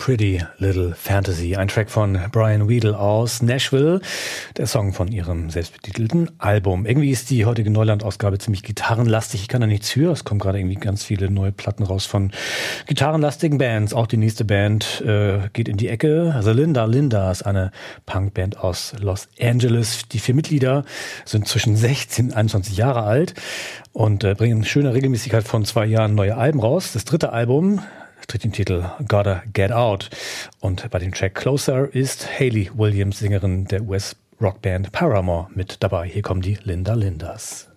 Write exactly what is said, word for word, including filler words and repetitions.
Pretty Little Fantasy, ein Track von Brian Weedle aus Nashville, der Song von ihrem selbstbetitelten Album. Irgendwie ist die heutige Neuland-Ausgabe ziemlich gitarrenlastig, ich kann da nichts für, es kommen gerade irgendwie ganz viele neue Platten raus von gitarrenlastigen Bands. Auch die nächste Band äh, geht in die Ecke, The Linda Lindas, eine Punkband aus Los Angeles. Die vier Mitglieder sind zwischen sechzehn und einundzwanzig Jahre alt und äh, bringen in schöner Regelmäßigkeit von zwei Jahren neue Alben raus. Das dritte Album trägt den Titel Gotta Get Out. Und bei dem Track Closer ist Hayley Williams, Sängerin der U S-Rockband Paramore, mit dabei. Hier kommen die Linda Lindas.